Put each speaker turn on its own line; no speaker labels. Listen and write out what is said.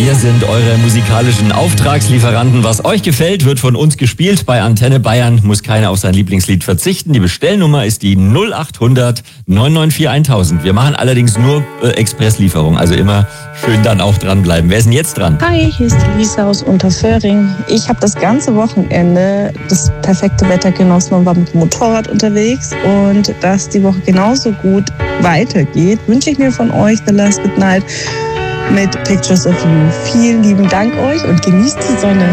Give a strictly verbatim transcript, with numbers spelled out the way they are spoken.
Wir sind eure musikalischen Auftragslieferanten. Was euch gefällt, wird von uns gespielt. Bei Antenne Bayern muss keiner auf sein Lieblingslied verzichten. Die Bestellnummer ist die null acht hundert neun neun vier tausend. Wir machen allerdings nur äh, Expresslieferung, also immer schön dann auch dranbleiben. Wer ist denn jetzt dran?
Hi, hier ist die Lisa aus Unterföhring. Ich habe das ganze Wochenende das perfekte Wetter genossen und war mit dem Motorrad unterwegs. Und dass die Woche genauso gut weitergeht, wünsche ich mir von euch The Last Good Night mit Pictures of You. Vielen lieben Dank euch und genießt die Sonne.